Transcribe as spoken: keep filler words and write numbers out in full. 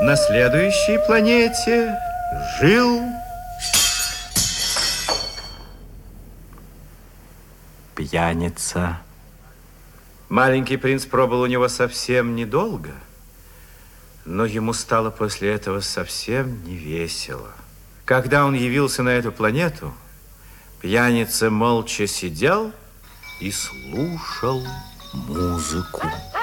На следующей планете жил пьяница. Маленький принц пробыл у него совсем недолго, но ему стало после этого совсем не весело. Когда он явился на эту планету, пьяница молча сидел и слушал музыку.